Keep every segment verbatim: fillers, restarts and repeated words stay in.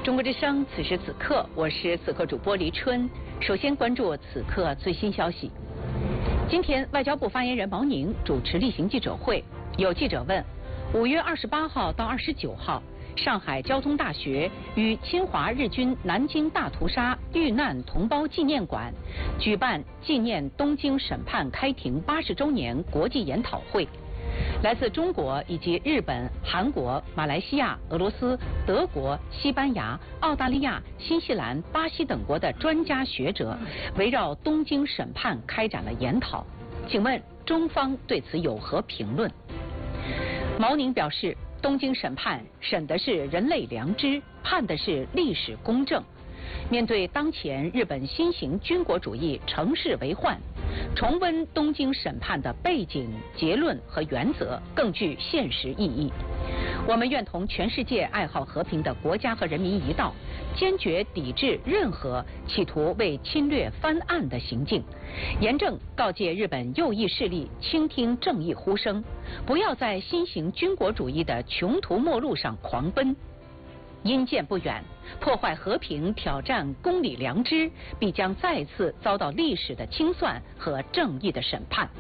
中国之声，此时此刻，我是此刻主播黎春。首先关注此刻最新消息。今天，外交部发言人毛宁主持例行记者会，有记者问：五月二十八号到二十九号，上海交通大学与侵华日军南京大屠杀遇难同胞纪念馆举办纪念东京审判开庭八十周年国际研讨会。来自中国以及日本、韩国、马来西亚、俄罗斯、德国、西班牙、澳大利亚、新西兰、巴西等国的专家学者围绕东京审判开展了研讨。请问中方对此有何评论？毛宁表示，东京审判审的是人类良知，判的是历史公正。面对当前日本新型军国主义乘势为患，重温东京审判的背景、结论和原则更具现实意义。我们愿同全世界爱好和平的国家和人民一道，坚决抵制任何企图为侵略翻案的行径，严正告诫日本右翼势力倾听正义呼声，不要在新型军国主义的穷途末路上狂奔。因见不远，破坏和平、挑战公理良知，必将再次遭到历史的清算和正义的审判。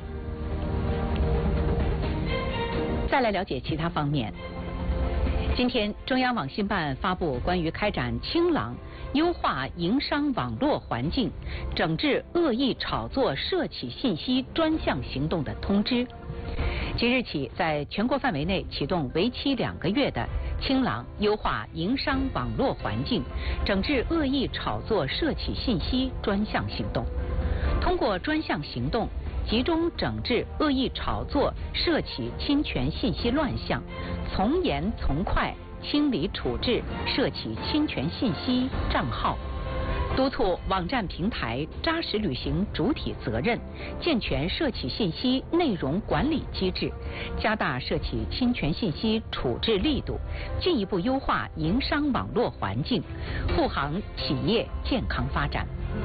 再来了解其他方面。今天，中央网信办发布关于开展清朗、优化营商网络环境、整治恶意炒作涉企信息专项行动的通知。即日起，在全国范围内启动为期两个月的清朗、优化营商网络环境、整治恶意炒作涉企信息专项行动。通过专项行动，集中整治恶意炒作涉企侵权信息乱象，从严从快清理处置涉企侵权信息账号，督促网站平台扎实履行主体责任，健全涉企信息内容管理机制，加大涉企侵权信息处置力度，进一步优化营商网络环境，护航企业健康发展。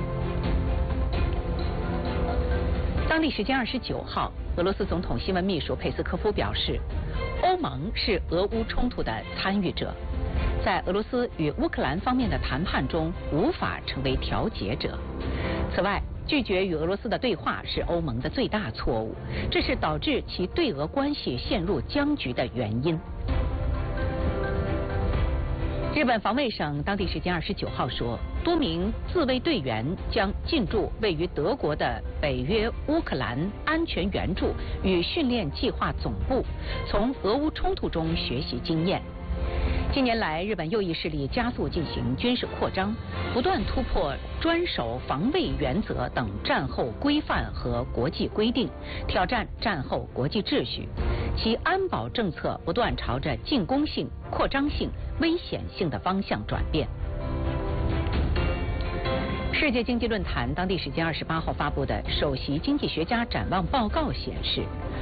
当地时间二十九号，俄罗斯总统新闻秘书佩斯科夫表示，欧盟是俄乌冲突的参与者，在俄罗斯与乌克兰方面的谈判中无法成为调解者。此外，拒绝与俄罗斯的对话是欧盟的最大错误，这是导致其对俄关系陷入僵局的原因。日本防卫省当地时间二十九号说，多名自卫队员将进驻位于德国的北约乌克兰安全援助与训练计划总部，从俄乌冲突中学习经验。近年来，日本右翼势力加速进行军事扩张，不断突破专守防卫原则等战后规范和国际规定，挑战战后国际秩序。其安保政策不断朝着进攻性、扩张性、危险性的方向转变。世界经济论坛当地时间二十八号发布的首席经济学家展望报告显示，